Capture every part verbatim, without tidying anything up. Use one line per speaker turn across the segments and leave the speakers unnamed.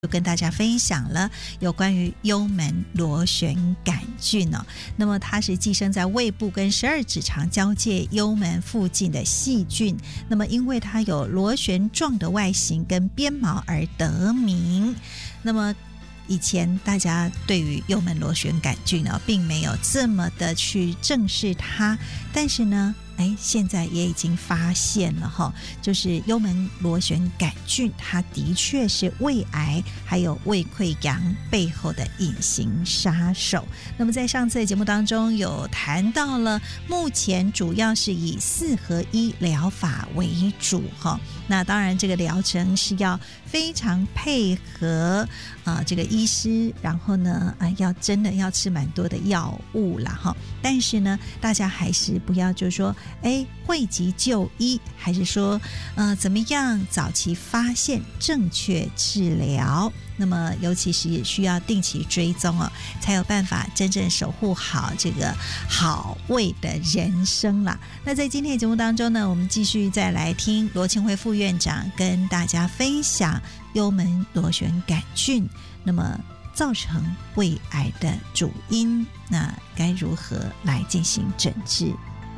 就跟大家分享了有关于幽门螺旋杆菌哦，那么它是寄生在胃部跟十二指肠交界幽门附近的细菌，那么因为它有螺旋状的外形跟鞭毛而得名。那么以前大家对于幽门螺旋杆菌呢，并没有这么的去正视它，但是呢哎，现在也已经发现了哈，就是幽门螺旋杆菌，它的确是胃癌还有胃溃疡背后的隐形杀手。那么在上次的节目当中有谈到了，目前主要是以四合一疗法为主哈。那当然，这个疗程是要非常配合啊、呃、这个医师，然后呢啊、呃、要真的要吃蛮多的药物啦哈。但是呢，大家还是不要就是说。哎，讳疾就医，还是说，呃，怎么样早期发现、正确治疗？那么，尤其是也需要定期追踪哦，才有办法真正守护好这个好胃的人生啦。那在今天的节目当中呢，我们继续再来听罗庆辉副院长跟大家分享幽门螺旋杆菌，那么造成胃癌的主因，那该如何来进行诊治？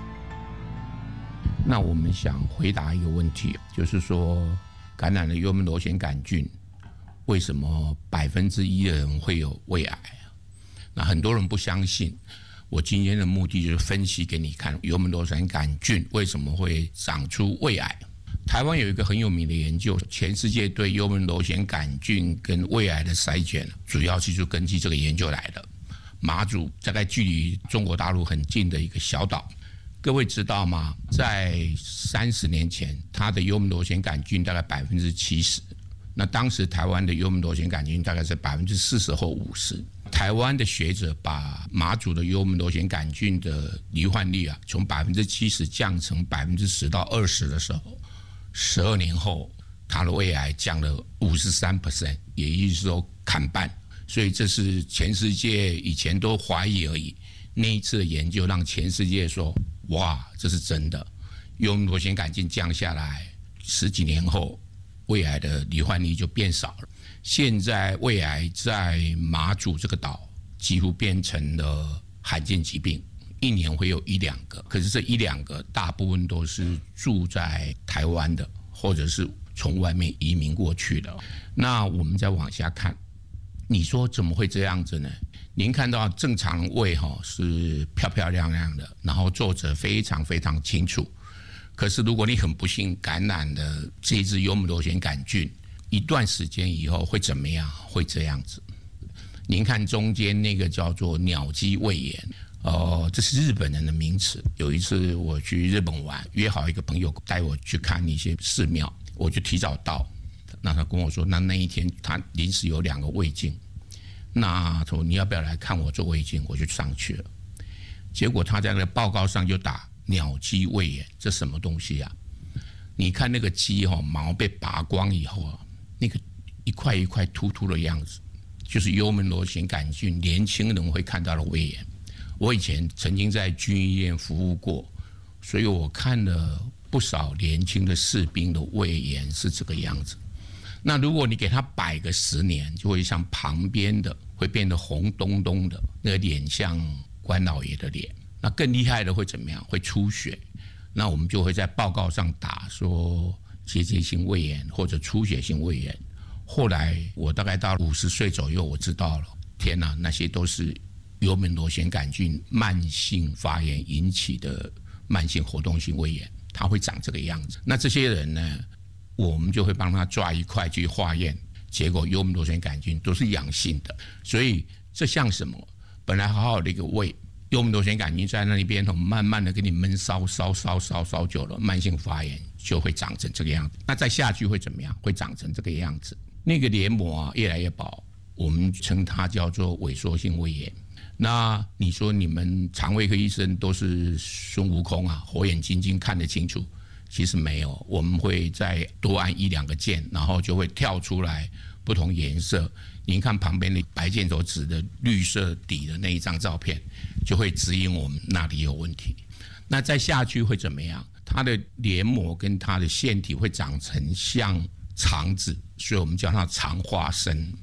那我们想回答一个问题，就是说感染了幽门螺旋杆菌，为什么百分之一的人会有胃癌？那很多人不相信。我今天的目的就是分析给你看，幽门螺旋杆菌为什么会长出胃癌。台湾有一个很有名的研究，全世界对幽门螺旋杆菌跟胃癌的筛检，主要是就根据这个研究来的。马祖大概距离中国大陆很近的一个小岛。各位知道吗？在三十年前，它的幽门螺旋杆菌大概百分之七十，那当时台湾的幽门螺旋杆菌大概是百分之四十或五十。台湾的学者把马祖的幽门螺旋杆菌的罹患率啊，从百分之七十降成百分之十到二十的时候，十二年后，他的胃癌降了五十三 percent， 也就是说砍半。所以这是全世界以前都怀疑而已。那一次的研究让全世界说。哇，这是真的！幽门螺旋杆菌降下来，十几年后，胃癌的罹患率就变少了。现在胃癌在马祖这个岛几乎变成了罕见疾病，一年会有一两个。可是这一两个大部分都是住在台湾的，或者是从外面移民过去的。那我们再往下看，你说怎么会这样子呢？您看到正常胃是漂漂亮亮的，然后皱褶非常非常清楚。可是如果你很不幸感染了这一支幽门螺旋杆菌，一段时间以后会怎么样？会这样子。您看中间那个叫做鸟鸡胃炎，呃，这是日本人的名词。有一次我去日本玩，约好一个朋友带我去看一些寺庙，我就提早到。那他跟我说，那那一天他临时有两个胃镜。那说你要不要来看我做胃镜，我就上去了。结果他在那个报告上就打鸟鸡胃炎，这什么东西啊？你看那个鸡哈、哦、毛被拔光以后啊，那个一块一块突突的样子，就是幽门螺旋杆菌年轻人会看到的胃炎。我以前曾经在军医院服务过，所以我看了不少年轻的士兵的胃炎是这个样子。那如果你给他摆个十年，就会像旁边的会变得红咚咚的，那个脸像关老爷的脸。那更厉害的会怎么样？会出血。那我们就会在报告上打说结节性胃炎或者出血性胃炎。后来我大概到五十岁左右，我知道了，天哪，那些都是幽门螺旋杆菌慢性发炎引起的慢性活动性胃炎，它会长这个样子。那这些人呢？我们就会帮他抓一块去化验，结果幽门螺旋杆菌都是阳性的。所以这像什么？本来好好的一个胃，幽门螺旋杆菌在那边慢慢的给你闷烧烧烧烧烧久了，慢性发炎就会长成这个样子。那再下去会怎么样？会长成这个样子。那个黏膜啊越来越薄，我们称它叫做萎缩性胃炎。那你说你们肠胃科医生都是孙悟空啊，火眼金睛看得清楚？其实没有，我们会再多按一两个键，然后就会跳出来不同颜色。您看旁边的白箭头指的绿色底的那一张照片，就会指引我们那里有问题。那再下去会怎么样？它的黏膜跟它的腺体会长成像肠子，所以我们叫它肠化生。